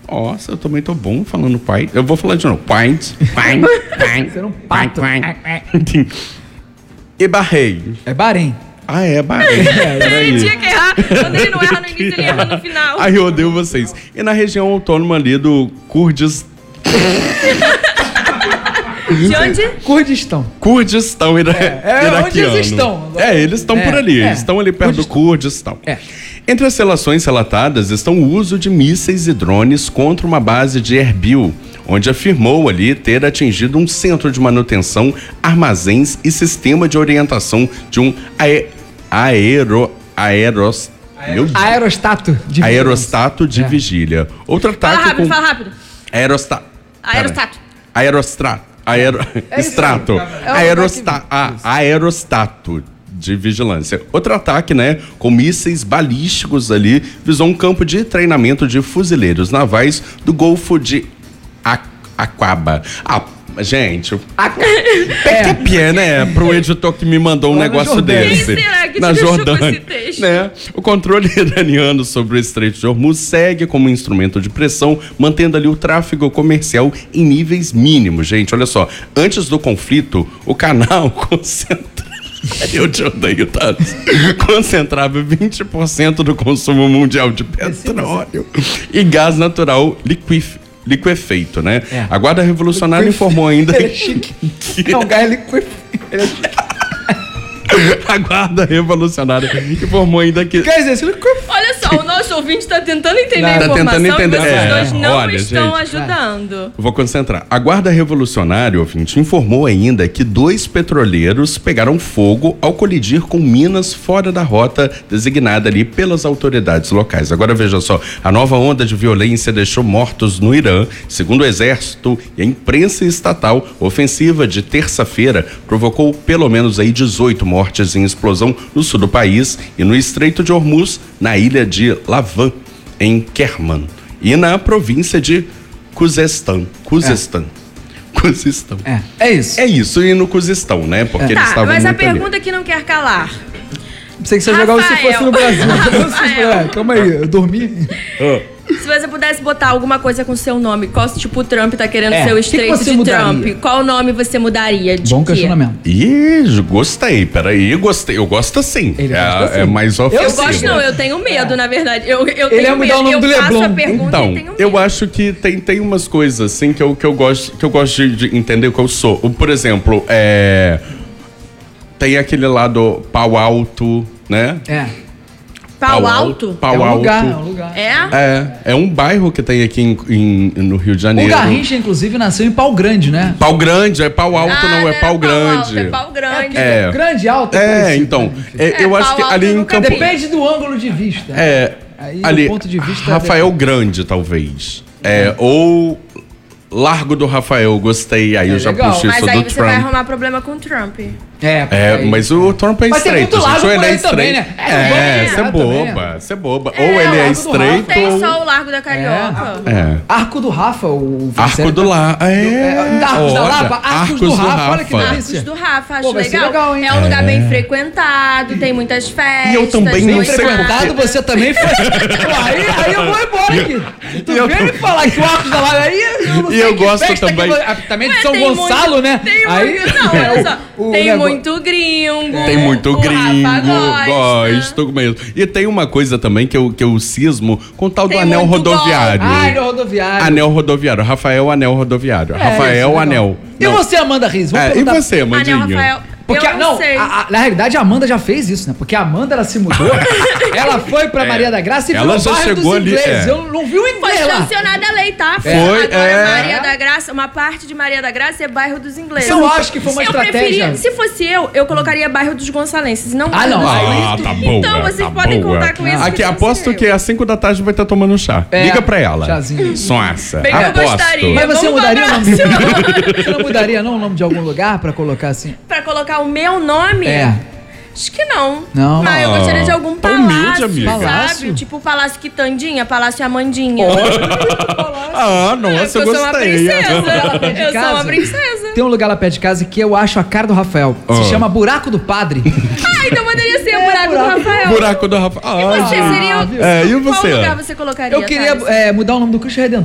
Nossa, eu também tô bom falando pai. Eu vou falar de novo. Pint. Você não pato. E Bahrein. É Bahrein. Ah, é Bahrein. Ele tinha que errar. Quando ele não erra no início, ele erra no final. Aí eu odeio vocês. E na região autônoma ali do Kurdistão. De onde? Kurdistão iraquiano. onde eles estão. Eles estão por ali. Eles estão ali perto do Kurdistão. Entre as relações relatadas estão o uso de mísseis e drones contra uma base de Erbil, onde afirmou ali ter atingido um centro de manutenção, armazéns e sistema de orientação de um Aerostato de vigília. Outro ataque Fala rápido. Aerostato de vigilância. Outro ataque, com mísseis balísticos ali, visou um campo de treinamento de fuzileiros navais do Golfo de Aqaba. Gente, PQP, pro editor que me mandou um negócio desse. Quem será que na te Jordânia, com esse texto? O controle iraniano sobre o Estreito de Hormuz segue como instrumento de pressão, mantendo ali o tráfego comercial em níveis mínimos. Gente, olha só, antes do conflito, o canal eu te odeio, tá? Concentrava 20% do consumo mundial de petróleo e gás natural liquefeito, A Guarda Revolucionária informou ainda Ele é chique. É um gás liquefeito. Ele é chique. A Guarda Revolucionária informou ainda que... Quer dizer, Olha só, o nosso ouvinte está tentando entender a informação tentando entender. e vocês dois não estão gente, ajudando. Vou concentrar. A Guarda Revolucionária, ouvinte, informou ainda que 2 petroleiros pegaram fogo ao colidir com minas fora da rota designada ali pelas autoridades locais. Agora veja só, a nova onda de violência deixou mortos no Irã. Segundo o exército e a imprensa estatal, a ofensiva de terça-feira provocou pelo menos aí 18 mortes em explosão no sul do país e no Estreito de Hormuz, na ilha de Lavan, em Kerman, e na província de Khuzestan. É isso. É isso, e no Khuzestan, Porque eles estavam mas a muito ali. pergunta que não quer calar. Pensei que você jogava se fosse no Brasil. Calma aí, eu dormi. Se você pudesse botar alguma coisa com seu nome, qual tipo o Trump tá querendo ser o Estreito de mudaria? Trump? Qual nome você mudaria? De Bom quê? questionamento. Gostei, peraí, gostei. Eu gosto assim. Ele gosta assim. É mais Eu ofensivo. gosto não, eu tenho medo, na verdade. Eu Ele tenho ia mudar medo. o nome do Eu faço Leblon. a pergunta e Então, tenho medo. eu acho que tem umas coisas assim que eu gosto de entender que eu sou. Por exemplo, tem aquele lado Pau Alto, Pau Alto? Pau É um Alto. lugar. É? É um bairro que tem aqui no Rio de O Janeiro. Garrincha, inclusive, nasceu em Pau Grande, Pau Grande, é Pau Alto, não é Pau Grande. Alto, é Pau Grande. Grande, alto. parecido, Então, né? eu acho Pau que Alto ali eu em nunca Campo... vi. Depende do ângulo de vista. Aí ali, o ponto de vista... Rafael Grande, talvez. Ou Largo do Rafael, gostei. Aí eu já legal. puxei Mas isso aí do você vai Trump. arrumar problema com o Trump. Mas o Trump é Mas tem estreito, muito gente. largo Ou por ele é aí também, estreito. né? Você é também, boba, você é boba. Ou ele é Largo do estreito, Não tem ou... só o Largo da Carioca. Arco do Rafa, o... Arco do Lapa. Arcos da Lapa, Arcos do Rafa. Olha que Arcos delícia. do Rafa, acho Pô, vai ser legal. legal, hein? É um lugar bem frequentado, tem muitas festas. E eu também não sei Frequentado, você também foi... aí eu vou embora aqui. Tu veio me falar que o Arcos da Lapa... Aí eu não sei eu que gosto festa também. Também de Ué, São tem Gonçalo, muito- né? Tem Aí... não, olha só. Tem negócio- muito gringo. Tem muito o gringo, Rafa gosto mesmo. E tem uma coisa também que eu cismo com o tal do Tem anel muito rodoviário. no rodoviário. Anel rodoviário. Rafael Anel Rodoviário. Rafael isso, Anel. legal. E Não. você, Amanda Riz? Vamos E perguntar- você, Amandinho? Anel Rafael. Porque, eu não sei. na realidade, a Amanda já fez isso, né? Porque a Amanda, ela se mudou, ela foi pra Maria da Graça e Ela virou já bairro chegou dos ali, ingleses. Eu não vi o Foi inglês lá. sancionada a lei, tá? Foi, Agora Maria da Graça, uma parte de Maria da Graça é bairro dos ingleses. Eu acho que foi uma estratégia. Se fosse eu colocaria bairro dos gonçalenses, não Ah, bairro não. dos Aí ingleses. tá boa. Então vocês tá podem boa. contar com isso. Aqui, se fosse aposto eu. que às 5 da tarde vai estar tomando chá. Liga pra ela. chazinho. Sonsa. Bem que eu Aposto. gostaria. Mas você Vamos mudaria o nome? abraço. Você não mudaria não o nome de algum lugar pra colocar assim? Pra colocar o meu nome? Acho que não. Não? Mas eu gostaria de algum Tá palácio, humilde, amiga. sabe? Palácio? Tipo Palácio Quitandinha, Palácio Amandinha. Nossa, eu eu sou uma gostei. princesa. perto de Eu sou casa. uma princesa. Tem um lugar lá perto de casa que eu acho a cara do Rafael. Se chama Buraco do Padre. Ah, então poderia ser o buraco do Rafael. Buraco do Rafael. Você seria... E você? Qual lugar você colocaria, Eu queria Thales? mudar o nome do Cristo Redentor.